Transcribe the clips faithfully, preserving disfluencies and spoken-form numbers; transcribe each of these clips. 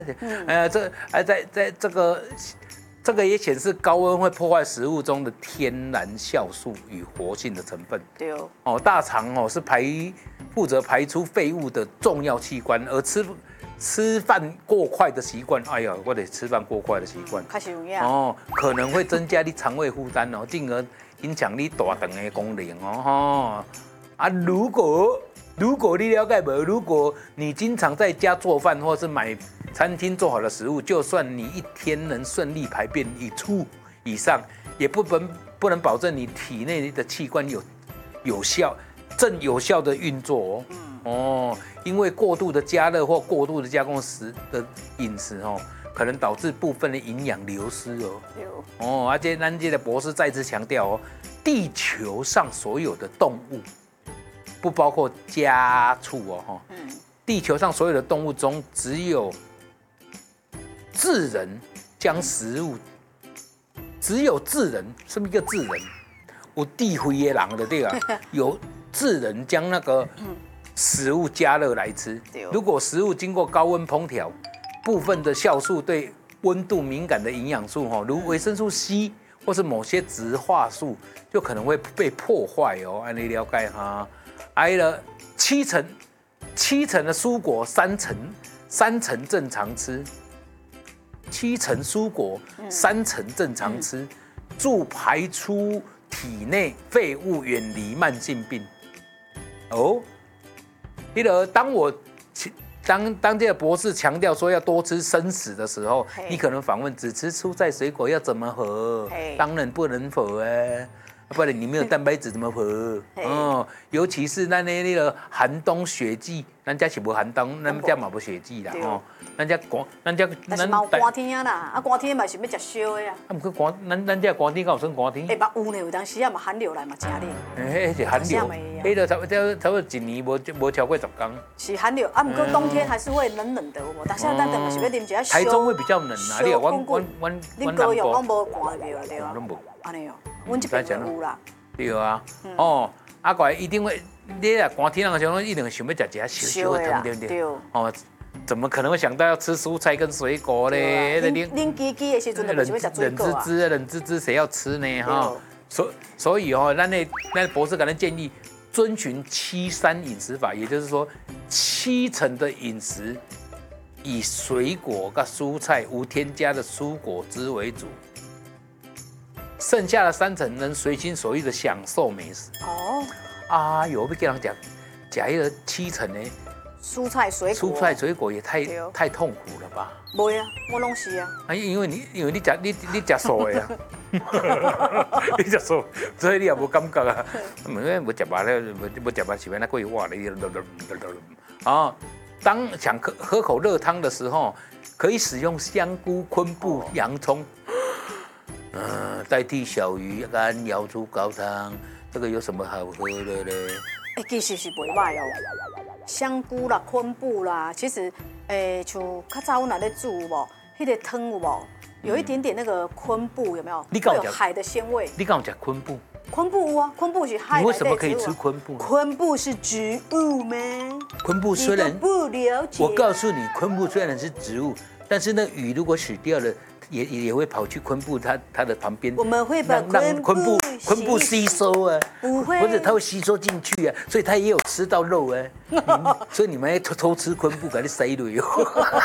嗯、呃，这还在在这个这个也显示高温会破坏食物中的天然酵素与活性的成分。 对哦， 哦，大肠哦是排负责排出废物的重要器官，而吃吃饭过快的习惯，哎呀，我得吃饭过快的习惯， 开始有影哦，可能会增加你肠胃负担哦，进而影响你大肠的功能哦。哦啊，如果如果你了解没？如果你经常在家做饭，或是买餐厅做好的食物，就算你一天能顺利排便一处以上，也不能不能保证你体内的器官有有效正有效的运作哦。嗯、哦，因为过度的加热或过度的加工食的饮食哦，可能导致部分的营养流失哦。有哦，而且咱这个博士再次强调哦，地球上所有的动物。不包括家畜哦，嗯，地球上所有的动物中，只有智人将食物，只有智人，什么叫智人？有智慧的人的对吧？有智人将那个食物加热来吃。如果食物经过高温烹调，部分的酵素对温度敏感的营养素哦，如维生素 C 或是某些植化素，就可能会被破坏哦。按你了解哈。挨了七成，七成的蔬果，三成三成正常吃，七成蔬果，三成正常吃，助排出体内废物，远离慢性病。哦，那个当我当当这个博士强调说要多吃生食的时候，你可能反问：只吃蔬菜水果要怎么合？当然不能合啊。不然你没有蛋白质怎么合？哦，尤其是那那那个寒冬雪季，咱家是无寒冬，咱家嘛无雪季啦，哦，咱家寒，咱家但是嘛有寒天啦，啊寒天嘛想要食烧的啊。 啊，不过寒，咱咱家寒天敢有算寒天？ 哎，嘛有呢，有当时啊嘛寒流来嘛真哩。 哎，是寒流，迄个差不多差不多一年无无超过十天。 是寒流啊，不过冬天还是会冷冷的，有无？但是咱等嘛想要啉一下烧。 台中会比较冷啊，你我我我恁高雄拢无寒的对啊？ 拢无。 安尼哦，阮这边有啦。 对啊，嗯、哦，啊怪一定会，你啊寒天那个时候一定想要吃一下烧烧的汤，对不对？哦，怎么可能会想到要吃蔬菜跟水果嘞？ 恁恁鸡鸡的时阵，就想要吃水果啊。 冷滋滋，冷滋滋，谁要吃呢？哈，所所以哦，那那那博士可能建议遵循七三饮食法，也就是说，七成的饮食以水果跟蔬菜无添加的蔬果汁为主。剩下的三成能随心所欲的享受美食。哦，啊有要给人讲，讲一个七成呢？ 蔬菜水果， 蔬菜水果也太太痛苦了吧？ 不会啊，我拢是啊。 啊，因为你因为你吃你你吃素的啊，你吃素，所以你也无感觉啊。因为无吃饱咧，无无吃饱是要那过话咧。啊，当想喝喝口热汤的时候，可以使用香菇、昆布、洋葱。嗯，代替小鱼干熬出高汤，这个有什么好喝的呢？ 哎、欸，其实是袂歹哦。香菇啦、昆布啦，其实，诶、欸，像较早阮若咧煮有无，迄个汤有无，有一点点那个昆布有没有？ 你敢有有海的鲜味？ 你敢有吃昆布？ 昆布啊，昆布是海的。 你为什么可以吃昆布？ 昆布是植物吗？ 昆布虽然不了解， 我告诉你，昆布虽然是植物，但是那鱼如果死掉了。也也会跑去昆布它它的旁边， 我们会把让昆布昆布吸收啊， 不会， 或者它会吸收进去啊，所以它也有吃到肉啊，所以你们要偷偷吃昆布，给你塞落哟。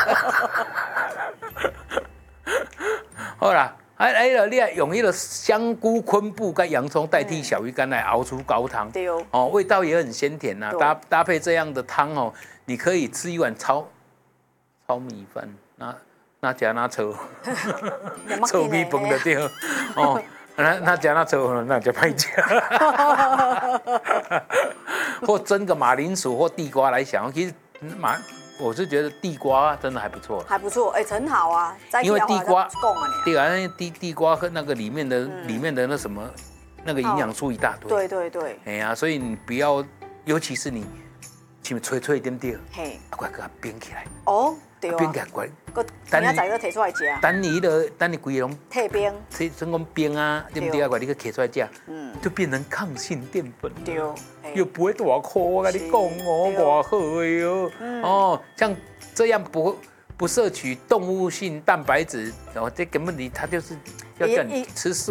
好啦，哎哎了，你用那个香菇、昆布跟洋葱代替小鱼干来熬出高汤， 对哦， 哦，味道也很鲜甜呐、啊，搭搭配这样的汤哦，你可以吃一碗糙糙米饭，那。那加那臭，臭米饭就对哦。那那加那臭，那就歹吃。或蒸个马铃薯或地瓜来想，其实马我是觉得地瓜真的还不错， 还不错，哎、欸，很好啊。 因为地瓜，对啊，地地瓜和那个里面的、嗯、里面的那什么那个营养素一大堆。 对对对。 哎呀、啊，所以你不要，尤其是你，前面吹吹一点点， 嘿， 快给它冰起来。 哦。对啊， 冰起来乖， 等下再个摕出来吃。 等你的，等你规个拢退冰， 这这种冰啊，对不对啊？乖，你个摕出来吃，嗯，就变成抗性淀粉。 对， 又不会大苦，我跟你讲哦，偌好的哟。哦，像这样不不摄取动物性蛋白质，然后这根本你他就是要叫你吃素。